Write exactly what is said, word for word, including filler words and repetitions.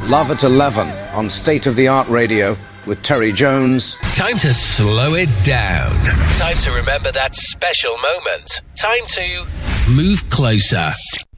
Love at eleven on State of the Art Radio with Terry Jones. Time to slow it down. Time to remember that special moment. Time to move closer.